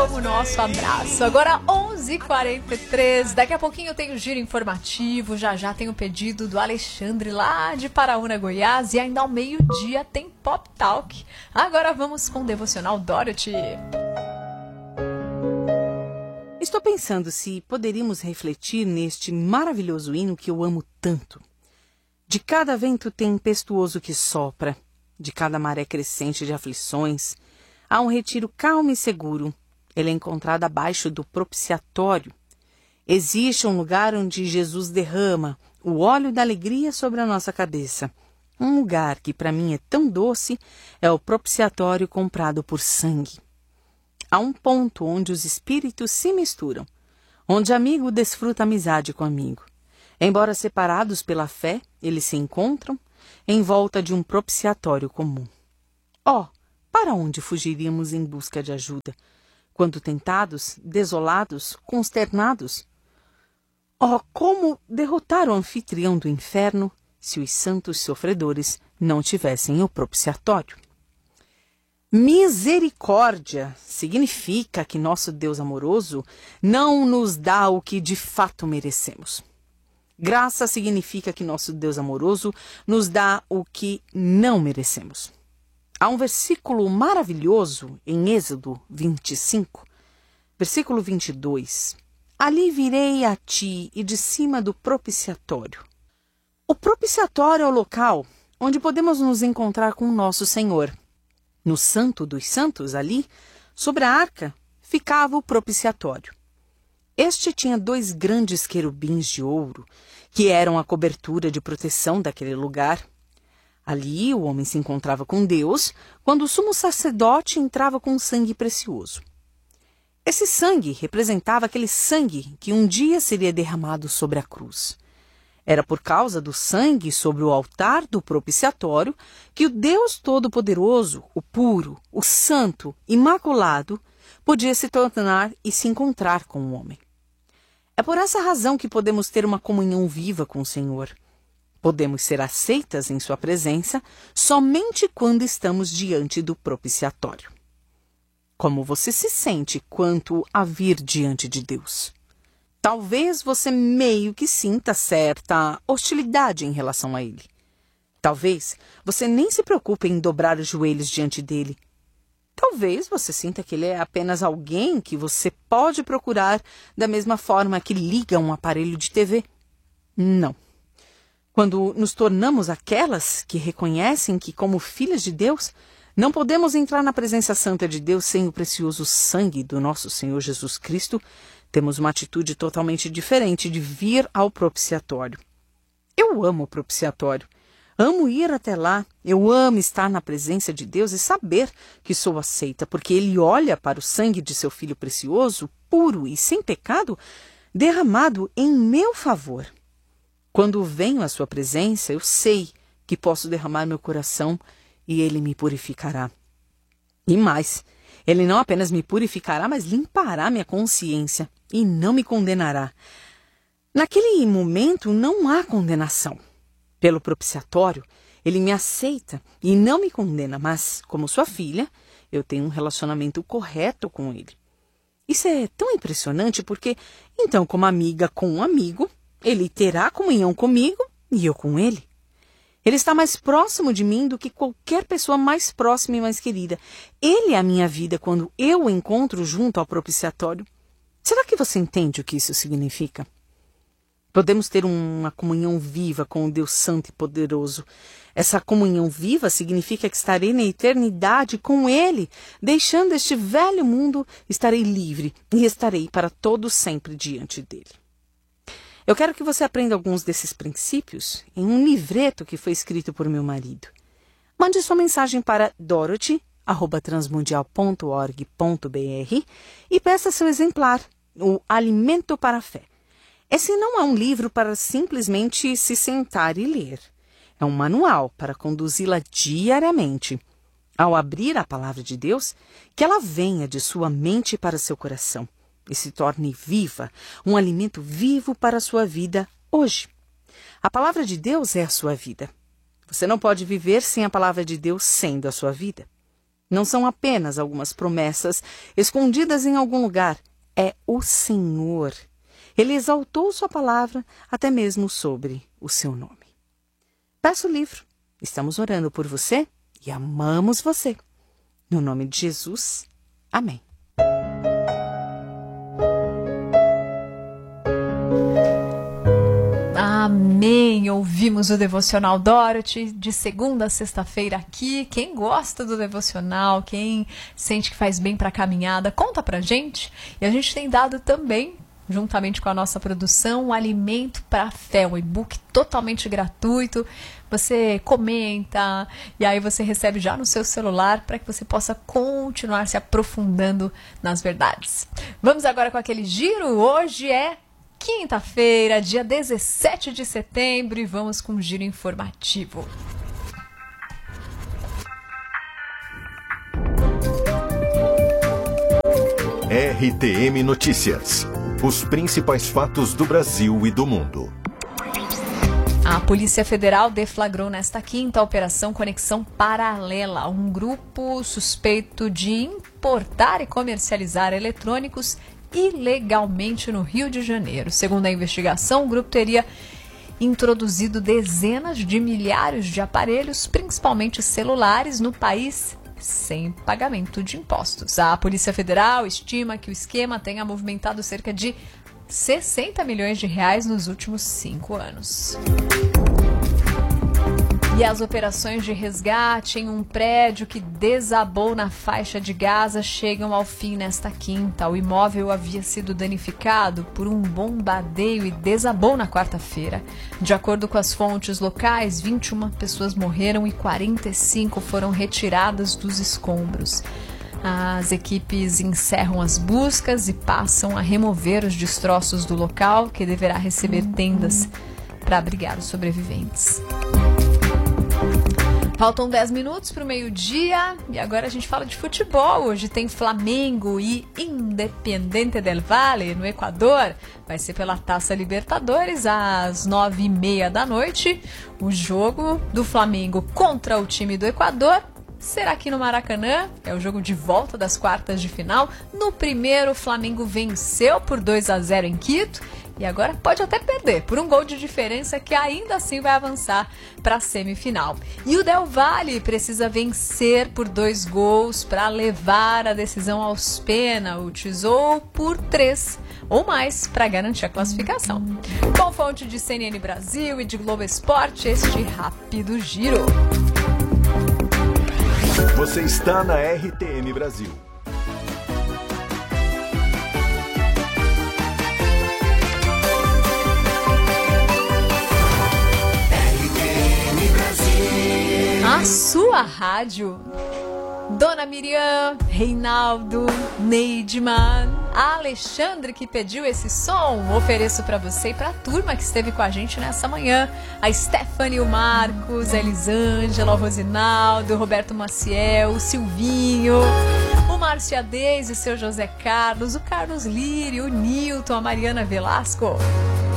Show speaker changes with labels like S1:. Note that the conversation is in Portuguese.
S1: O nosso abraço. Agora 11h43. Daqui a pouquinho tem o giro informativo. Já tem o pedido do Alexandre lá de Paraúna, Goiás. E ainda ao meio-dia tem Pop Talk. Agora vamos com o Devocional Dorothy.
S2: Estou pensando se poderíamos refletir neste maravilhoso hino que eu amo tanto. De cada vento tempestuoso que sopra, de cada maré crescente de aflições, há um retiro calmo e seguro. Ele é encontrado abaixo do propiciatório. Existe um lugar onde Jesus derrama o óleo da alegria sobre a nossa cabeça. Um lugar que para mim é tão doce é o propiciatório comprado por sangue. Há um ponto onde os espíritos se misturam, onde amigo desfruta amizade com amigo. Embora separados pela fé, eles se encontram em volta de um propiciatório comum. Para onde fugiríamos em busca de ajuda? Quando tentados, desolados, consternados? Como derrotar o anfitrião do inferno se os santos sofredores não tivessem o propiciatório? Misericórdia significa que nosso Deus amoroso não nos dá o que de fato merecemos. Graça significa que nosso Deus amoroso nos dá o que não merecemos. Há um versículo maravilhoso em Êxodo 25, versículo 22. Ali virei a ti e de cima do propiciatório. O propiciatório é o local onde podemos nos encontrar com o nosso Senhor. No Santo dos Santos, ali, sobre a arca, ficava o propiciatório. Este tinha 2 grandes querubins de ouro, que eram a cobertura de proteção daquele lugar. Ali o homem se encontrava com Deus quando o sumo sacerdote entrava com sangue precioso. Esse sangue representava aquele sangue que um dia seria derramado sobre a cruz. Era por causa do sangue sobre o altar do propiciatório que o Deus Todo-Poderoso, o puro, o santo, imaculado, podia se tornar e se encontrar com o homem. É por essa razão que podemos ter uma comunhão viva com o Senhor. Podemos ser aceitas em sua presença somente quando estamos diante do propiciatório. Como você se sente quanto a vir diante de Deus? Talvez você meio que sinta certa hostilidade em relação a Ele. Talvez você nem se preocupe em dobrar os joelhos diante dele. Talvez você sinta que ele é apenas alguém que você pode procurar da mesma forma que liga um aparelho de TV. Não. Quando nos tornamos aquelas que reconhecem que, como filhas de Deus, não podemos entrar na presença santa de Deus sem o precioso sangue do nosso Senhor Jesus Cristo, temos uma atitude totalmente diferente de vir ao propiciatório. Eu amo o propiciatório. Amo ir até lá. Eu amo estar na presença de Deus e saber que sou aceita, porque Ele olha para o sangue de seu Filho precioso, puro e sem pecado, derramado em meu favor. Quando venho à sua presença, eu sei que posso derramar meu coração e Ele me purificará. E mais, Ele não apenas me purificará, mas limpará minha consciência e não me condenará. Naquele momento não há condenação. Pelo propiciatório, Ele me aceita e não me condena, mas, como sua filha, eu tenho um relacionamento correto com Ele. Isso é tão impressionante porque, então, como amiga com um amigo, Ele terá comunhão comigo e eu com Ele. Ele está mais próximo de mim do que qualquer pessoa mais próxima e mais querida. Ele é a minha vida quando eu o encontro junto ao propiciatório. Será que você entende o que isso significa? Podemos ter uma comunhão viva com o Deus Santo e Poderoso. Essa comunhão viva significa que estarei na eternidade com Ele. Deixando este velho mundo, estarei livre e estarei para todo sempre diante dele. Eu quero que você aprenda alguns desses princípios em um livreto que foi escrito por meu marido. Mande sua mensagem para dorothy@transmundial.org.br e peça seu exemplar, o Alimento para a Fé. Esse não é um livro para simplesmente se sentar e ler. É um manual para conduzi-la diariamente. Ao abrir a palavra de Deus, que ela venha de sua mente para seu coração e se torne viva, um alimento vivo para a sua vida hoje. A palavra de Deus é a sua vida. Você não pode viver sem a palavra de Deus sendo a sua vida. Não são apenas algumas promessas escondidas em algum lugar. É o Senhor. Ele exaltou sua palavra até mesmo sobre o seu nome. Peça o livro. Estamos orando por você e amamos você. No nome de Jesus. Amém.
S1: Amém! Ouvimos o Devocional Dorothy de segunda a sexta-feira aqui. Quem gosta do Devocional, quem sente que faz bem para a caminhada, conta pra gente. E a gente tem dado também, juntamente com a nossa produção, um Alimento para a Fé, um e-book totalmente gratuito. Você comenta e aí você recebe já no seu celular para que você possa continuar se aprofundando nas verdades. Vamos agora com aquele giro. Hoje é quinta-feira, dia 17 de setembro, e vamos com um giro informativo.
S3: RTM Notícias. Os principais fatos do Brasil e do mundo.
S1: A Polícia Federal deflagrou nesta quinta a Operação Conexão Paralela, um grupo suspeito de importar e comercializar eletrônicos ilegalmente no Rio de Janeiro. Segundo a investigação, o grupo teria introduzido dezenas de milhares de aparelhos, principalmente celulares, no país sem pagamento de impostos. A Polícia Federal estima que o esquema tenha movimentado cerca de 60 milhões de reais nos últimos 5 anos. E as operações de resgate em um prédio que desabou na faixa de Gaza chegam ao fim nesta quinta. O imóvel havia sido danificado por um bombardeio e desabou na quarta-feira. De acordo com as fontes locais, 21 pessoas morreram e 45 foram retiradas dos escombros. As equipes encerram as buscas e passam a remover os destroços do local, que deverá receber tendas para abrigar os sobreviventes. Faltam 10 minutos para o meio-dia e agora a gente fala de futebol. Hoje tem Flamengo e Independiente del Valle no Equador. Vai ser pela Taça Libertadores às 9h30 da noite. O jogo do Flamengo contra o time do Equador será aqui no Maracanã. É o jogo de volta das quartas de final. No primeiro, o Flamengo venceu por 2-0 em Quito. E agora pode até perder por um gol de diferença, que ainda assim vai avançar para a semifinal. E o Del Valle precisa vencer por 2 gols para levar a decisão aos pênaltis, ou por 3 ou mais para garantir a classificação. Com fonte de CNN Brasil e de Globo Esporte, este rápido giro.
S3: Você está na RTM Brasil.
S1: A sua rádio. Dona Miriam, Reinaldo, Neidman, a Alexandre que pediu esse som, ofereço para você e para a turma que esteve com a gente nessa manhã. A Stephanie, o Marcos, a Elisângela, o Rosinaldo, o Roberto Maciel, o Silvinho, o Márcio Ades e o seu José Carlos, o Carlos Lírio, o Nilton, a Mariana Velasco.